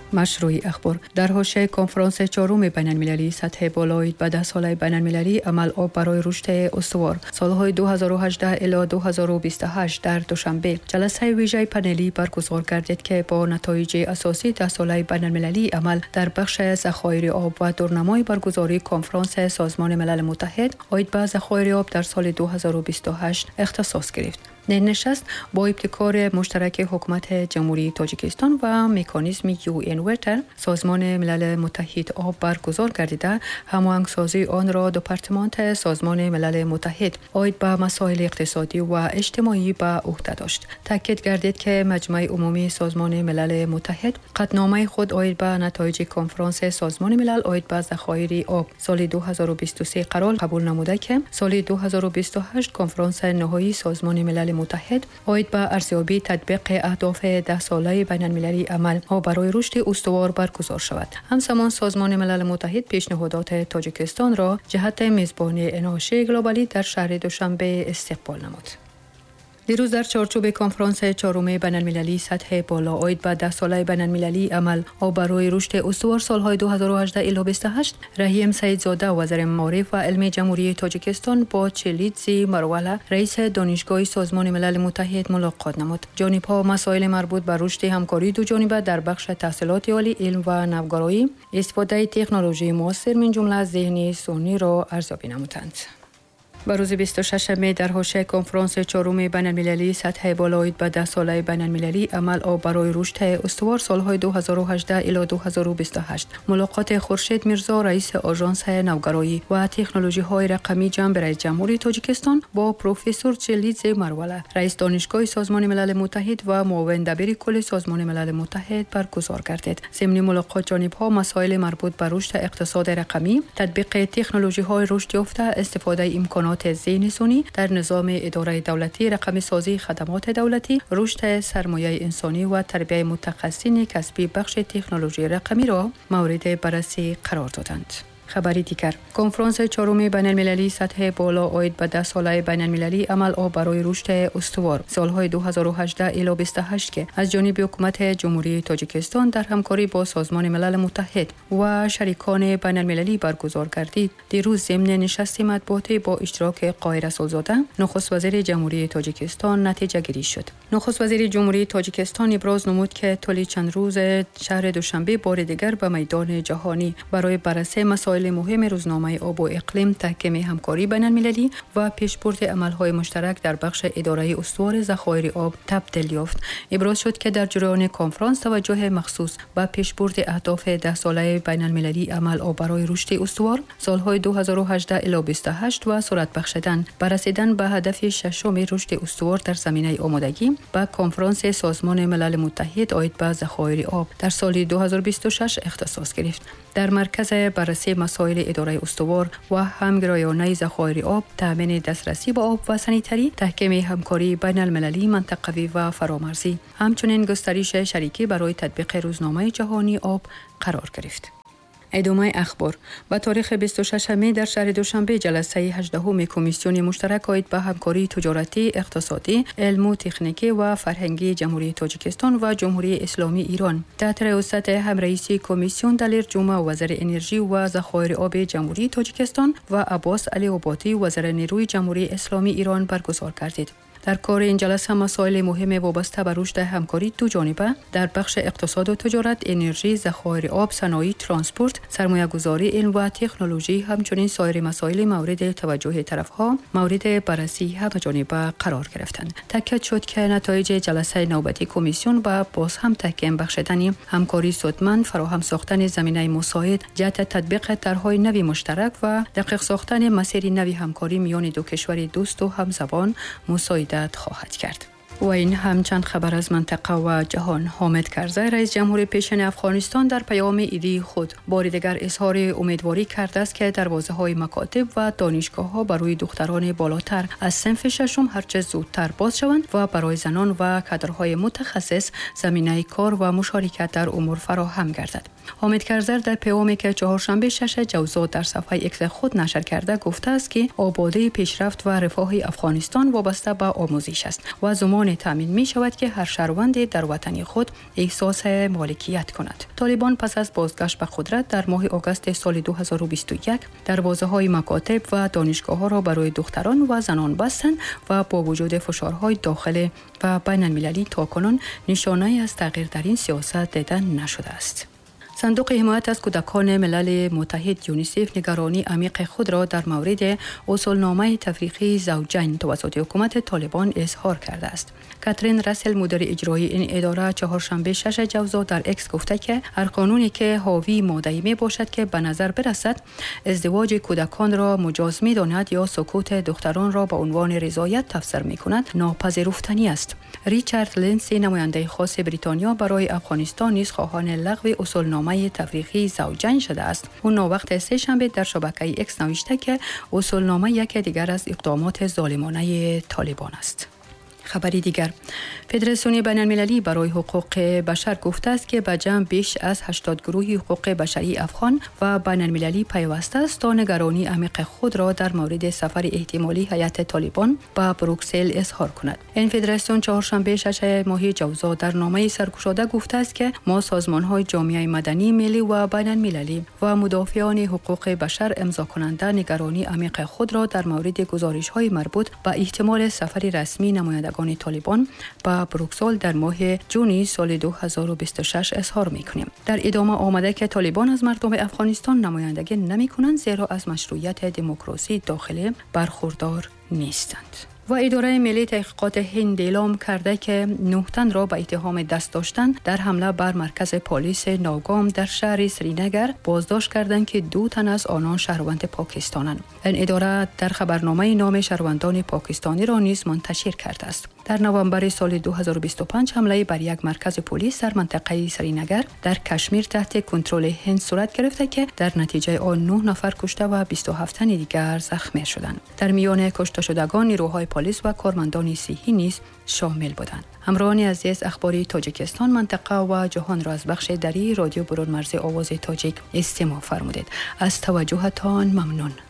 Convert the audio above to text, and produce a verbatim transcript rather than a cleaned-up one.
مشروعی اخبار. در حاشیه کنفرانس چهارم بین‌المللی سطح بالای به ده ساله بین‌المللی عمل آب برای رشد استوار سالهای دو هزار و هجده الی دو هزار و بیست و هشت در دوشنبه جلسه ویژه پنلی برگزار گردید که با نتایج اساسی ده ساله بین‌المللی عمل در بخش ذخایر آب و دورنمای برگزاری کنفرانس سازمان ملل متحد عاید به ذخایر آب در سال دو هزار و بیست و هشت اختصاص گرفت. نشست با ابتکار مشترک حکومت جمهوری تاجیکستان و مکانیزم یو ان واتر سازمان ملل متحد آب برگزار گردیده هماهنگسازی آن را دپارتمان سازمان ملل متحد عاید به مسائل اقتصادی و اجتماعی به عهده داشت. تاکید گردید که مجمع عمومی سازمان ملل متحد قطعنامه خود عاید به نتایج کنفرانس سازمان ملل عاید به ذخایر آب سال دو هزار و بیست و سه قرار قبول نموده که سال دو هزار و بیست و هشت کنفرانس نهایی سازمان ملل متحد عاید به ارزیابی تطبیق اهداف ده ساله بین‌المللی عمل ها برای رشد استوار برگزار شود. همزمان سازمان ملل متحد پیشنهادات تاجیکستان را جهت میزبانی انعاش گلوبالی در شهر دوشنبه استقبال نمود. دیروز در چارچوب کنفرانس چهارم بین‌المللی سطح بالا عاید به ده ساله بین‌المللی عمل آب برای رشد استوار سالهای دو هزار و هجده الی بیست و هشت رحیم سیدزاده وزیر معارف و علم جمهوری تاجیکستان با چلیتزی مروله رئیس دانشگاه سازمان ملل متحد ملاقات نمود. جانب‌ها مسائل مربوط به رشد همکاری دو جانبه در بخش تحصیلات عالی، علم و نوگرایی، استفاده تکنولوژی معاصر من جمله ذهن سونی را ارزیابی نمودند. به روز بیست و ششم در حاشیه کنفرانس چهارم بین‌المللی سطح بالا عاید به ده ساله بین‌المللی عمل آب برای رشد استوار سالهای دو هزار و هجده الی دو هزار و بیست و هشت ملاقات خورشید میرزا رئیس آژانس نوگرایی و تکنولوژی های رقمی جنب رئیس جمهوری تاجیکستان با پروفسور چلیز مروله رئیس دانشگاه سازمان ملل متحد و معاون دبیر کل سازمان ملل متحد برگزار گردید. ضمن ملاقات جانب‌ها مسائل مربوط به رشد اقتصاد رقمی، تطبیق تکنولوژی های رشد یافته، استفاده امکانات ذهن سونی در نظام اداره دولتی، رقمی سازی خدمات دولتی، رشد سرمایه انسانی و تربیت متخصصین کسبی بخش تکنولوژی رقمی را مورد بررسی قرار دادند. خبری دیگر. کنفرانس چهارم بین‌المللی سطح بالا عاید به ده ساله بین‌المللی عمل آب برای رشد استوار سالهای دو هزار و هجده الی بیست و هشت که از جانب حکومت جمهوری تاجیکستان در همکاری با سازمان ملل متحد و شریکان بین‌المللی برگزار گردید. دیروز ضمن نشست مطبوعاتی با اشتراک قاهر رسولزاده نخست وزیر جمهوری تاجیکستان نتیجه گیری شد. نخست وزیر جمهوری تاجیکستان ابراز نمود که طول چند روز شهر دوشنبه بار دیگر به میدان جهانی برای بررسی مسائل مهم روزنامه آب و اقلیم، تحکیم همکاری بین‌المللی و پیشبرد عملهای مشترک در بخش اداره استوار ذخایر آب تبدیل یافت. ابراز شد که در جریان کنفرانس توجه مخصوص به پیشبرد اهداف ده ساله بین‌المللی عمل آب برای رشد استوار سالهای دو هزار و هجده الی بیست و هشت و سرعت بخشیدن به رسیدن به هدف ششم رشد استوار در زمینه آمادگی به کنفرانس سازمان ملل متحد عاید به ذخایر آب در سال دو هزار و بیست و شش اختصاص گرفت. در مرکز بررسی مسائل اداره استوار و همگرایانه ذخایر آب، تامین دسترسی به آب و سانیتری، تحکیم همکاری بین المللی، منطقوی و فرامرزی، همچنین گسترش شریکی برای تطبیق روزنامه جهانی آب قرار گرفت. ادامه اخبار. با تاریخ بیست و ششم در شهر دوشنبه جلسه هجدهم کمیسیون مشترک عاید به همکاری تجارتی، اقتصادی، علم و تکنیکی و فرهنگی جمهوری تاجیکستان و جمهوری اسلامی ایران تحت رئاست همرئیس کمیسیون دلیر جمعه وزیر انرژی و ذخایر آب جمهوری تاجیکستان و عباس علی آبادی وزیر نیروی جمهوری اسلامی ایران برگزار گردید. در کار این جلسه مسائل مهم وابسته به رشد همکاری دو جانبه در بخش اقتصاد و تجارت، انرژی، ذخایر آب، صنایع، ترانسپورت، سرمایه‌گذاری، علم و تکنولوژی، همچنین سایر مسائل مورد توجه طرف‌ها مورد بررسی همه‌جانبه قرار گرفتند. تاکید شد که نتایج جلسه نوبتی کمیسیون با باز هم تحکیم بخشیدن همکاری سودمند، فراهم ساختن زمینه مساعد، جهت تطبیق طرح‌های نوی مشترک و دقیق ساختن مسیر نوی همکاری میان دو کشور دوست و همزبان مساعدت خواهد کرد. و این همچند خبر از منطقه و جهان. حامد کرزی رئیس جمهور پیشین افغانستان در پیام ایدی خود بار دیگر اظهار امیدواری کرده است که دروازه‌های مکاتب و دانشگاه‌ها برای دختران بالاتر از صنف ششم هرچه زودتر باز شوند و برای زنان و کادرهای متخصص زمینه کار و مشارکت در امور فراهم گردد. حامد کرزی در پیامی که چهارشنبه شش جوزا در صفحه ایکس خود نشر کرده گفته است که آبادی، پیشرفت و رفاه افغانستان وابسته به آموزش است و زمان گونه تامین می شود که هر شهروند در وطن خود احساس مالکیت کند. طالبان پس از بازگشت به قدرت در ماه آگوست سال دو هزار و بیست و یک دروازه‌های مکاتب و دانشگاه‌ها را برای دختران و زنان بستند و با وجود فشارهای داخلی و بین المللی تاکنون نشانه‌ای از تغییر در این سیاست دیده نشده است. صندوق حمایت از کودکان ملل متحد یونیسف نگرانی عمیق خود را در مورد اصولنامه تفریقی زوجین توسط حکومت طالبان اظهار کرده است. کاترین راسل مدیر اجرایی این اداره چهارشنبه شش جوزا در اکس گفته که هر قانونی که حاوی ماده‌ای می باشد که به نظر برسد ازدواج کودکان را مجاز می داند یا سکوت دختران را به عنوان رضایت تفسیر می کند ناپذیرفتنی است. ریچارد لینسی نماینده خاص بریتانیا برای افغانستان نیز خواهان لغو اصولنامه تفریقی زوجین شده است. او نوبت سه شنبه در شبکه اکس نوشته که اصولنامه یک دیگر از اقدامات ظالمانه طالبان است. خبری دیگر، فدراسیون بین المللی برای حقوق بشر گفته است که به جمع بیش از هشتاد گروه حقوق بشری افغان و بین المللی پیوسته است تا نگرانی عمیق خود را در مورد سفر احتمالی هیئت طالبان به بروکسل اظهار کند. این فدراسیون چهارشنبه شش ماه جوزا در نامه سرگشاده گفته است که ما سازمان‌های جامعه مدنی ملی و بین المللی و مدافعان حقوق بشر امضا کننده نگرانی عمیق خود را در مورد گزارش‌های مربوط به احتمال سفر رسمی نمایندگان طالبان به بروکسل در ماه جون سال دو هزار و بیست و شش اظهار می‌کنیم. در ادامه آمده که طالبان از مردم افغانستان نمایندگی نمی‌کنند زیرا از مشروعیت دموکراسی داخلی برخوردار نیستند. و اداره ملی تحقیقات هند اعلام کرده که نه تن را به اتهام دست داشتن در حمله بر مرکز پلیس ناگام در شهر سرینگر بازداشت کردند که دو تن از آنان شهروند پاکستانند. این اداره در خبرنامه نام شهروندان پاکستانی را نیز منتشر کرده است. در نوامبر سال دو هزار و بیست و پنج حمله بر یک مرکز پلیس در منطقه سرینگر در کشمیر تحت کنترل هند صورت گرفته که در نتیجه آن نه نفر کشته و بیست و هفت تن دیگر زخمی شدند. در میان کشته شدگان نیروهای پلیس و کارمندان صحی نیز شامل بودند. همراهان عزیز، اخباری تاجیکستان، منطقه و جهان را از بخش دری رادیو برون مرزی آواز تاجیک استماع فرمودید. از توجهتان ممنون.